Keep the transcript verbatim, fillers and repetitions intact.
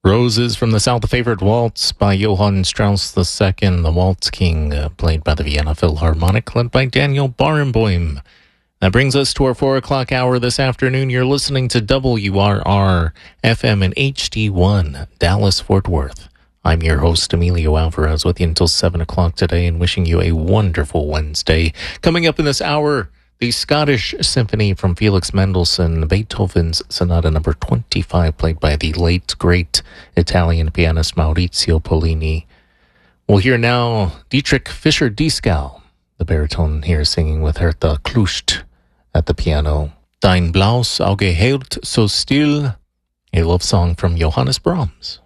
Roses from the South, the favorite waltz by Johann Strauss the Second, the Waltz King, uh, played by the Vienna Philharmonic, led by Daniel Barenboim. That brings us to our four o'clock hour this afternoon. You're listening to W R R F M and H D one, Dallas, Fort Worth. I'm your host, Emilio Alvarez, with you until seven o'clock today and wishing you a wonderful Wednesday. Coming up in this hour, the Scottish Symphony from Felix Mendelssohn, Beethoven's Sonata number twenty-five, played by the late, great Italian pianist Maurizio Pollini. We'll hear now Dietrich Fischer-Dieskau, the baritone here singing with Hertha Klust at the piano. Dein blaues Auge hält so still, a love song from Johannes Brahms.